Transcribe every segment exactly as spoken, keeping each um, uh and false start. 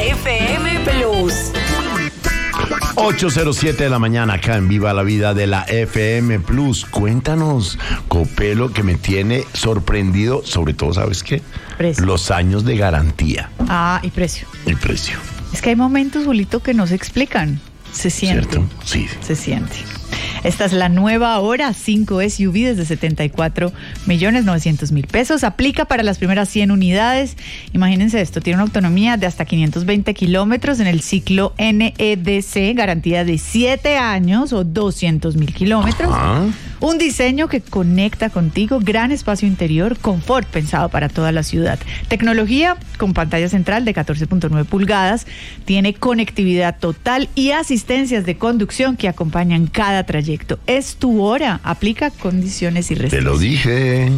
F M Plus. ocho cero siete de la mañana acá en Viva la Vida de la F M Plus. Cuéntanos, Copelo, que me tiene sorprendido, sobre todo, ¿sabes qué? Precio. Los años de garantía. Ah, y precio. El precio. Es que hay momentos, Julito, que no se explican. Se siente. ¿Cierto? Sí. Se siente. Esta es la nueva Hora cinco S U V desde setenta y cuatro millones novecientos mil pesos. Aplica para las primeras cien unidades. Imagínense esto, tiene una autonomía de hasta quinientos veinte kilómetros en el ciclo N E D C, garantía de siete años o doscientos mil kilómetros. Ajá. Un diseño que conecta contigo, gran espacio interior, confort pensado para toda la ciudad. Tecnología con pantalla central de catorce punto nueve pulgadas, tiene conectividad total y asistencias de conducción que acompañan cada trayecto. Es tu hora, aplica condiciones y Te restricciones. lo dije.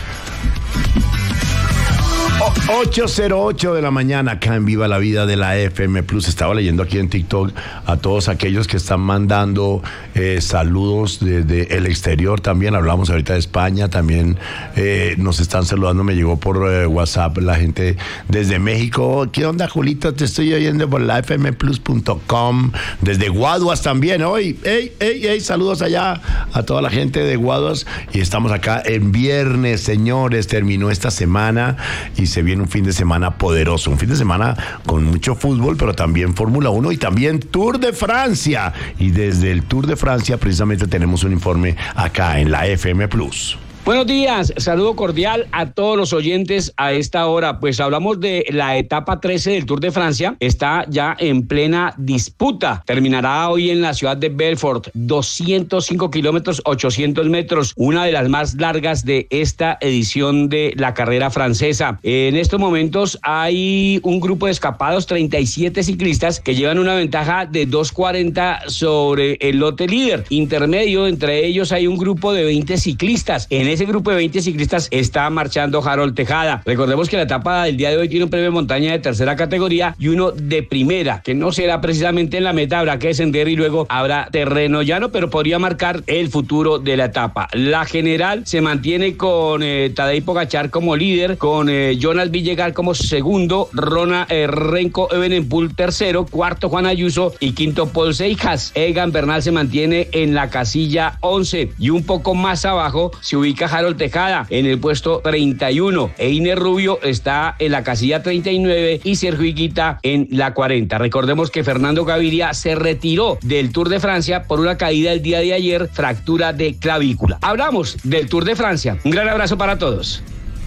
ocho cero ocho de la mañana acá en Viva la Vida de la F M Plus. Estaba leyendo aquí en TikTok a todos aquellos que están mandando eh, saludos desde el exterior. También hablamos ahorita de España, también eh, nos están saludando. Me llegó por eh, WhatsApp la gente desde México. ¿Qué onda, Julito? Te estoy oyendo por la f m plus punto com. Desde Guaduas también hoy. Ey, ey, ey, saludos allá a toda la gente de Guaduas. Y estamos acá en viernes, señores. Terminó esta semana y se viene un fin de semana poderoso, un fin de semana con mucho fútbol, pero también Fórmula uno y también Tour de Francia. Y desde el Tour de Francia precisamente tenemos un informe acá en la F M Plus. Buenos días, saludo cordial a todos los oyentes a esta hora. Pues hablamos de la etapa trece del Tour de Francia, está ya en plena disputa. Terminará hoy en la ciudad de Belfort, doscientos cinco kilómetros, ochocientos metros, una de las más largas de esta edición de la carrera francesa. En estos momentos hay un grupo de escapados, treinta y siete ciclistas, que llevan una ventaja de dos cuarenta sobre el lote líder. Intermedio, entre ellos hay un grupo de veinte ciclistas. En ese grupo de veinte ciclistas está marchando Harold Tejada. Recordemos que la etapa del día de hoy tiene un premio de montaña de tercera categoría y uno de primera, que no será precisamente en la meta, habrá que descender y luego habrá terreno llano, pero podría marcar el futuro de la etapa. La general se mantiene con eh, Tadej Pogačar como líder, con eh, Jonas Villegas como segundo, Rona eh, Renko Evenepoel tercero, cuarto Juan Ayuso y quinto Paul Seijas. Egan Bernal se mantiene en la casilla once y un poco más abajo se ubica Harold Tejada en el puesto treinta y uno. Einer Rubio está en la casilla treinta y nueve y Sergio Higuita en la cuarenta. Recordemos que Fernando Gaviria se retiró del Tour de Francia por una caída el día de ayer, fractura de clavícula. Hablamos del Tour de Francia. Un gran abrazo para todos.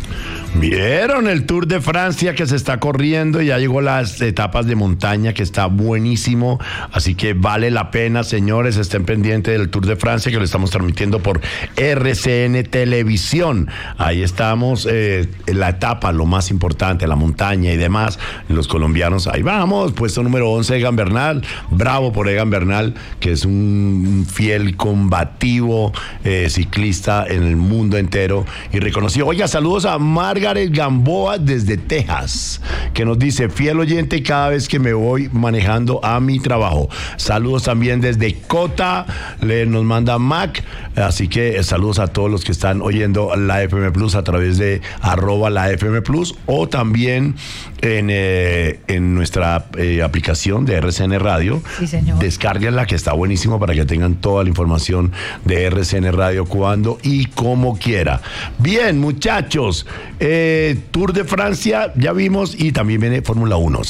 Vieron el Tour de Francia que se está corriendo y ya llegó las etapas de montaña, que está buenísimo, así que vale la pena, señores, estén pendientes del Tour de Francia, que lo estamos transmitiendo por R C N Televisión. Ahí estamos, eh, en la etapa, lo más importante, la montaña y demás. Los colombianos, ahí vamos, puesto número once, Egan Bernal. Bravo por Egan Bernal, que es un fiel combativo eh, ciclista en el mundo entero y reconocido. Oiga, saludos a Margaret Gamboa desde Texas, que nos dice: fiel oyente cada vez que me voy manejando a mi trabajo. Saludos también desde Cota, le nos manda Mac, así que eh, saludos a todos los que están oyendo la F M Plus a través de arroba la F M Plus o también en, eh, en nuestra eh, aplicación de R C N Radio. Sí, señor. Descárguenla, que está buenísimo para que tengan toda la información de R C N Radio cuando y como quiera. Bien, muchachos, eh, Tour de Francia ya vimos y también viene Fórmula uno.